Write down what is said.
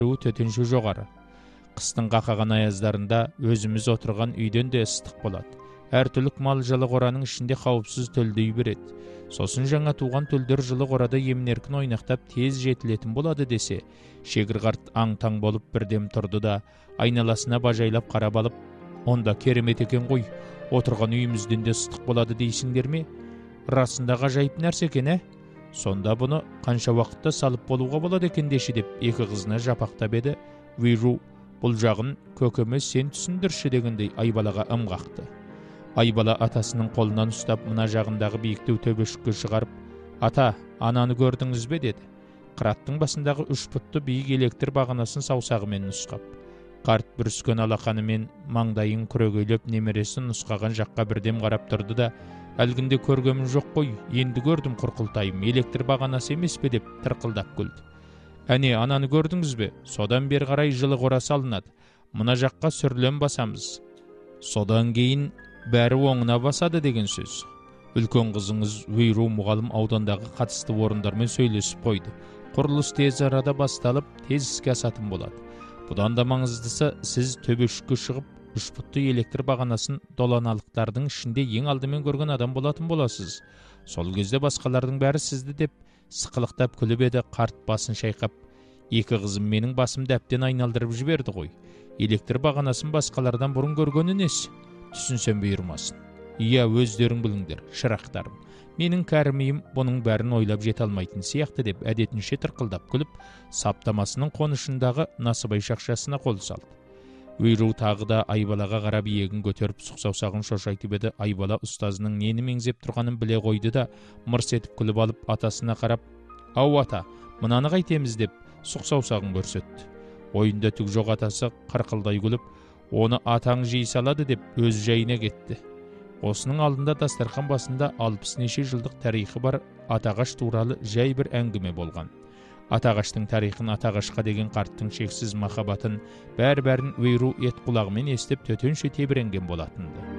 төтенше жоғары. Қыстың қақаған аяздарында өзіміз отырған үйден де ыстық болады. Әр түлік мал жылы қораның ішінде қауіпсіз төлдей береді. Сосын жаңа туған төлдер жылы қорада емін-еркін ойнақтап тез жетілетін болады десе, шегір қарт аң-таң болып бірдем тұрды да, айналасына бажайлап қарап алып, онда керемет екен ғой, отырған үйімізден де ыстық болады дейсіңдер ме? Расында ғажайып нәрсе екен, Сонда бұны қанша уақытта салып болуға болады екен деші деп екі қызына жапақтап еді. Виру бұл жағын көкеме сен түсіндірші дегендей Айбалаға ым қақты. Айбала атасының қолынан ұстап мына жағындағы биіктеу төбешікке шығарып, ата, ананы көрдіңіз бе деді. Қыраттың басындағы 3 пұтты биік электр бағанасын саусағымен нұсқап. Қарт бүріскен алақанымен маңдайын күрегейлеп немересін нұсқаған жаққа бірдем қарап тұрды да, әлгінде көргемін жоқ қой, енді көрдім құрқылтайым, электр бағанасы емес пе деп тырқылдап күлді. Әне, ананы көрдіңіз бе? Содан бер қарай жылы қора салынады. Мына жаққа сүрлем басамыз. Содан кейін бәрі оңына басады деген сөз. Үлкен қызыңыз Виру мұғалім аудандағы қатысты орындармен сөйлесіп қойды. Құрылыс тез арада басталып, тез іске асатын болады. Бұдан да маңыздысы, сіз төбешікке шығып, 3 пұтты электр бағанасын доланалықтардың ішінде ең алдымен көрген адам болатын боласыз. Сол кезде басқалардың бәрі сізді деп сықылықтап күліп еді. Қарт басын шайқап, екі қызым менің басымды әбден айналдырып жіберді ғой. Электр бағанасын басқалардан бұрын көргені несі? Түсінсем бұйырмасын. Иә, өздерің біліңдер, шырақтарым. Менің кәрімейім бұның бәрін ойлап жете алмайтын сияқты деп әдетінше тырқылдап күліп, саптамасының қонышындағы насыбай шақшасына қол салды. Виру тағы да Айбалаға қарап иегін көтеріп сұқ-саусағын шошайтып еді. Айбала ұстазының нені меңзеп тұрғанын біле қойды да, мырс етіп күліп алып атасына қарап, ау ата, мынаны қайтеміз деп сұқ-саусағын көрсетті. Ойында түк жоқ атасы қарқылдай күліп, оны атаң жей салады деп өз жайына кетті. Осының алдында дастархан басында 60 неше жылдық тарихы бар атағаш туралы жай бір әңгіме болған. Атағаштың тарихын, атағашқа деген қарттың шексіз махаббатын бәрін Виру ет құлағымен естіп төтенше тебіренген болатынды.